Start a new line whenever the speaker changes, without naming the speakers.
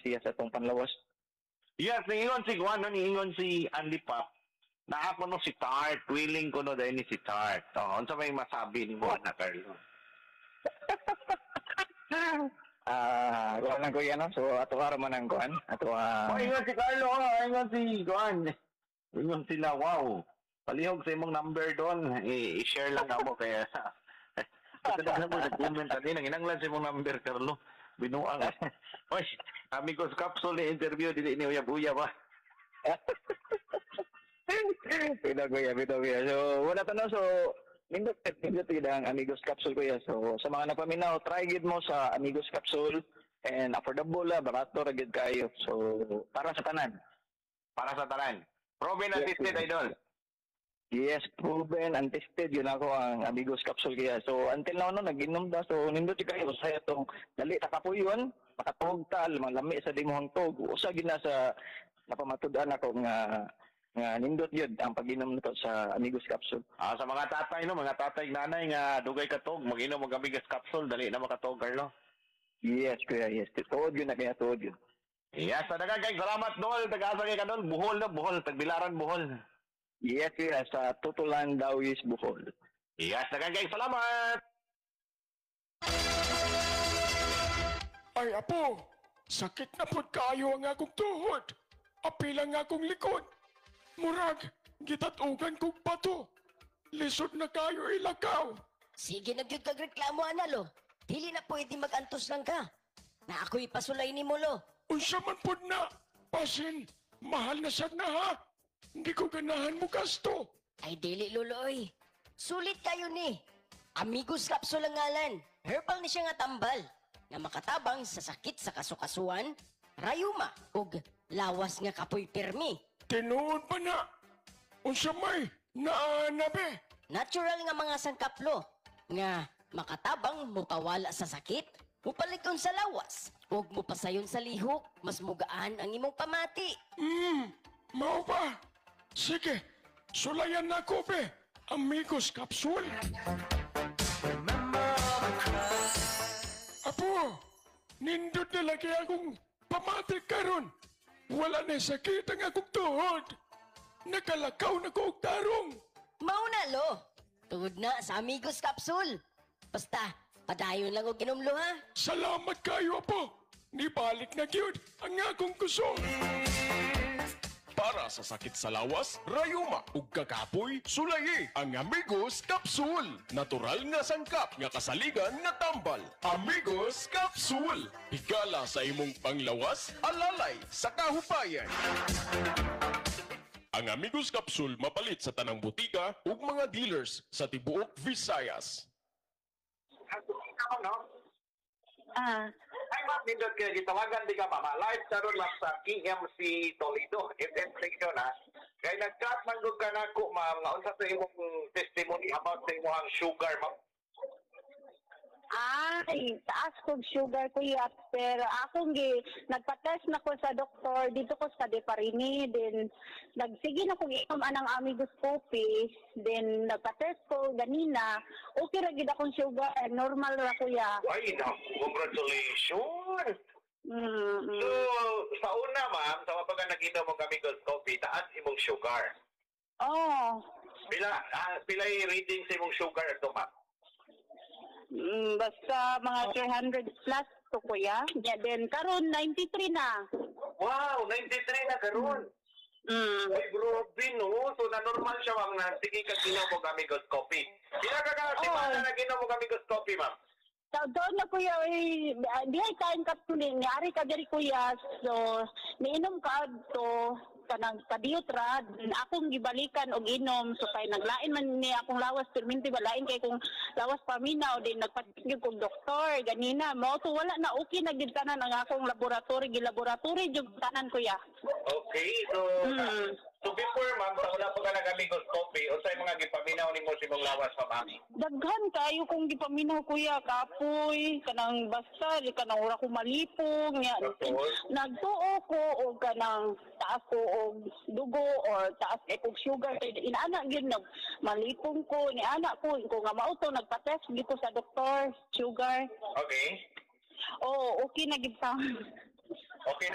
siya sa itong panlawas.
Yes, niingon si Juan, no, niingon si Andy Pop. Na ako no si Tart, willing ko no dahil ni si Tart. Unsa may masabi ni mo na Carlo?
Kuan lang kuya no. So ato ara man ang kuan. Ato
Ingon si Carlo, ingon si Juan. Ingon sila, wow. Palihog sa imong number doon. I-share lang mo kaya Ito na mo nag-comment kanina. Inanglan sa imong number, Carlo. Binuang. Oy, amigos capsule interview dili ni Uya-Buya ba?
Kuya. So wala tanong so nindot ang Amigos Capsule kuya. So sa mga napaminaw, try gid mo sa Amigos Capsule and affordable barato ra gid kayo. So para sa tanan.
Para sa tanan. Proven and tested, idol.
Yes, proven and tested yun ako ang Amigos Capsule kaya. So until now no nag-inom da so nindot kayo sa itong dali takapuyon, makatog ta lami sa dimuhang tog. Usa gid na sa napamatud-an ako nga nindot yun ang pag-inom nito sa Amigos Capsule.
Sa mga tatay no, mga tatay nanay nga dugay katog, mag-inom og Amigos Capsule dali na makatog, Carlo.
Yes, kuya, yes. Tuod yun na kaya tuod yun.
Yes, daghang kay salamat Dol, taga-asa kay Kadol, Bohol no, Bohol, Tagbilaran, Bohol.
Yes, kuya, sa Tutulan, Dawis, Bohol.
Yes, daghang kay salamat.
Ay, apo, sakit na po kayo ang akong tuhod. Apila nga akong likod. Murag, gitatugan kong bato. Lisod na kayo ilakaw.
Sige na gyud kag reklamo analo. Dili na pwede magantos lang ka. Na ako'y pasulay ni mo lo.
Unsa man pod na, pasin, mahal na sad na ha. Hindi ko ganahan mo gasto.
Ay dili luloy. Sulit kayo ni. Amigos Capsule ang ngalan. Herbal ni siya nga tambal. Na makatabang sa sakit sa kasukasuan, rayuma, ug lawas nga kapoy pirmi.
Tinuod pa na. Unsa may, naanabe.
Natural nga mga sangkaplo. Nga makatabang mupawala sa sakit, mupalikon sa lawas, ug mupasayon sa lihok, mas mugaan ang imong pamati.
Mao ba? Sige, sulayan na ko be. Amigos Capsule. Apo, nindot na lagi akong pamati karon. Wala na sakit ang akong tuhod. Nakalakaw na ko og tarong.
Mauna lo, tungod na sa Amigos Capsule. Basta, padayon lang og ginomlo ha.
Salamat kayo, Apo. Nibalik na gyud ang akong kusog. Para sa sakit sa lawas, rayuma ug kakapoy, sulayi ang Amigos Capsule. Natural nga sangkap nga kasaligan nga tambal. Amigos Capsule. Higala sa imong panglawas, alalay sa kahupayan. Ang Amigos Capsule mapalit sa tanang butika ug mga dealers sa tibuok Visayas.
Ay, ma'am, nindot kaya gitawagan di ka mama. Live karon lang sa KMC Toledo, FM station ha. Kaya nag-chat manggod ka na ko, ma'am, nga unsa sa imong testimony about sa imong sugar, ma'am.
Ay, taas kong sugar kuya, pero akong nagpa-test na ko sa doktor dito ko sa Deparini, then nagsige na kong inom anang Amigos Coffee, then nagpa-test ko ganina, okay ra gid akong sugar, normal ra kuya.
Ay, congratulations! So, sa una, ma'am, sa mga nag-inom mong Amigos Coffee, taas imong sugar.
Oh.
Pila reading sa imong sugar ito, ma'am?
Basta mga 300 plus to kuya. Yeah, then karon 93 na.
Wow, 93 na karon. Ay, grabe, no? So, na-normal siya, ma'am, na sige ka ginom mo Amigos Coffee. Pila ka semana na ginom mo Amigos Coffee, ma'am?
Doon na kuya, di ay kain ka tuloy. Niari ka diri kuya. So, niinom ka to kanang kadiutra, akong gibalikan og inom. So, kay naglain man ni akong lawas. Perminti ba, lain kay kung lawas paminaw. Din nagpatigil kong doktor. Ganina, mo to wala na okay na gid tanan ang akong laboratory. Gilaboratory yung tanan kuya.
Okay, so... So before, ma'am, sa una po ka nag-Amigos Coffee, o sa'yo mga gipaminaw ni mo si mong lawas, ma'am?
Daghan kayo kung gipaminaw kuya, kapoy, kanang basta, kanang ura ko malipong, yan. Nagtuo ko o kanang taas ko og dugo or taas kay kog sugar. Inaana yun, malipong ko, niana ko, kung nga mauto, nagpa-test dito sa doktor, sugar.
Okay.
Oo, okay na gid ta.
Okay